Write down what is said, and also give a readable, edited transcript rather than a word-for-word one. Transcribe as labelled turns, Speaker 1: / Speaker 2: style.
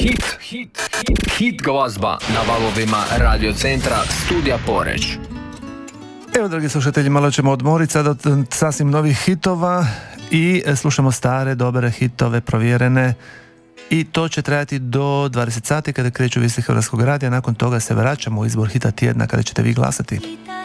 Speaker 1: Hit glazba na valovima Radio Centra Studija Poreč.
Speaker 2: Evo, dragi slušatelji, malo ćemo odmoriti sad od sasvim novih hitova i slušamo stare, dobre hitove, provjerene. I to će trajati do 20 sati kada kreću vijesti Hrvatskog radija. Nakon toga se vraćamo u izbor hita tjedna kada ćete vi glasati.